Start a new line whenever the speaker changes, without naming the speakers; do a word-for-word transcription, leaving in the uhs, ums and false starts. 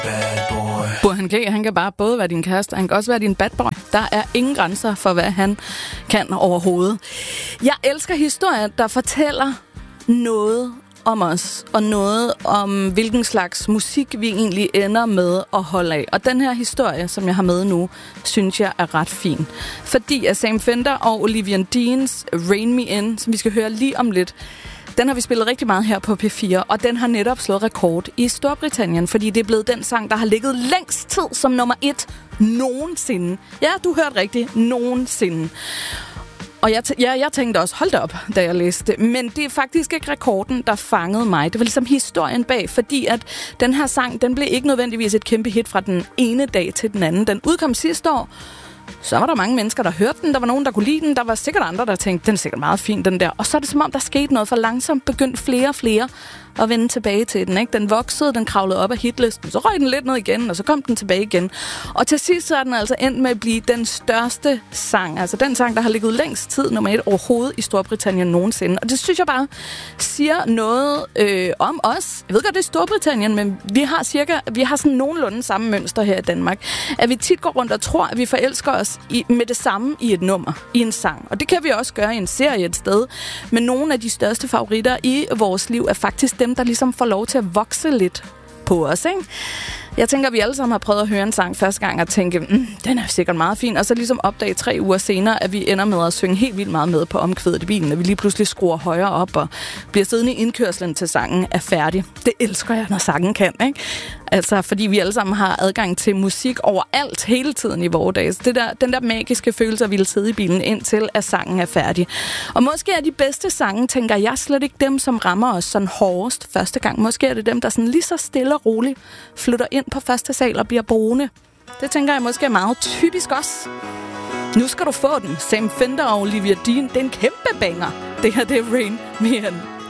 bad boy.
Burhan G, han kan bare både være din kæreste, han kan også være din bad boy. Der er ingen grænser for, hvad han kan overhovedet. Jeg elsker historier, der fortæller noget om os, og noget om, hvilken slags musik vi egentlig ender med at holde af. Og den her historie, som jeg har med nu, synes jeg er ret fin. Fordi at Sam Fender og Olivia Deans Rain Me In, som vi skal høre lige om lidt, den har vi spillet rigtig meget her på P fire, og den har netop slået rekord i Storbritannien, fordi det er blevet den sang, der har ligget længst tid som nummer et nogensinde. Ja, du hørte rigtigt. Nogensinde. Og jeg, t- ja, jeg tænkte også, hold da op, da jeg læste det. Men det er faktisk ikke rekorden, der fangede mig. Det var ligesom historien bag, fordi at den her sang, den blev ikke nødvendigvis et kæmpe hit fra den ene dag til den anden. Den udkom sidste år. Så var der mange mennesker, der hørte den. Der var nogen, der kunne lide den. Der var sikkert andre, der tænkte, den er sikkert meget fin, den der. Og så er det som om, der skete noget, for langsomt begyndte flere og flere at vende tilbage til den. Ikke? Den voksede, den kravlede op af hitlisten. Så røg den lidt ned igen, og så kom den tilbage igen. Og til sidst så er den altså endt med at blive den største sang. Altså den sang, der har ligget længst tid, nummer et overhovedet i Storbritannien nogensinde. Og det synes jeg bare siger noget øh, om os. Jeg ved godt, det er Storbritannien, men vi har cirka, vi har sådan nogenlunde samme mønster her i Danmark. At vi tit går rundt og tror, at vi forelsker os i, med det samme i et nummer, i en sang. Og det kan vi også gøre i en serie et sted. Men nogle af de største favoritter i vores liv er faktisk dem, der ligesom får lov til at vokse lidt på os, ikke? Jeg tænker, at vi alle sammen har prøvet at høre en sang første gang og tænke, mm, den er sikkert meget fin, og så ligesom opdage tre uger senere, at vi ender med at synge helt vildt meget med på omkvædet i bilen, at vi lige pludselig skruer højere op og bliver siddende i indkørslen til sangen er færdig. Det elsker jeg, når sangen kan, ikke? Altså, fordi vi alle sammen har adgang til musik overalt hele tiden i vores dage. Det der, den der magiske følelse, at vi vil sidde i bilen indtil, at sangen er færdig. Og måske er de bedste sange, tænker jeg, slet ikke dem, som rammer os sådan hårdest første gang. Måske er det dem, der sådan lige så stille og roligt flytter ind på første sal og bliver boende. Det tænker jeg måske er meget typisk også. Nu skal du få den. Sam Fender og Olivia Dean. Det er en kæmpe banger. Det her, det er Rain Me In.